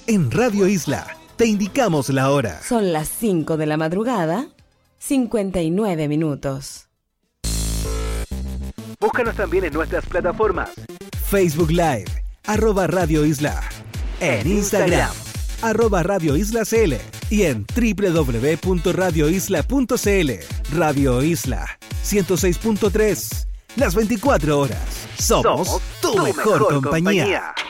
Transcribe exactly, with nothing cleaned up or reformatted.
En Radio Isla te indicamos la hora. Son las cinco de la madrugada, cincuenta y nueve minutos. Búscanos también en nuestras plataformas. Facebook Live, arroba Radio Isla. En Instagram, arroba Radio Isla C L. Y en doble u doble u doble u punto radio isla punto c l. Radio Isla, ciento seis punto tres. Las veinticuatro horas. Somos, Somos tu, tu mejor, mejor compañía. compañía.